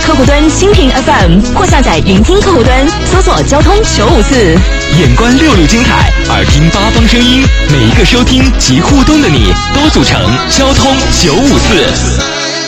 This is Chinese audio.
客户端蜻蜓 FM 或下载云听客户端，搜索交通954。 眼观六路精彩，耳听八方声音，每一个收听及互动的你，都组成交通954。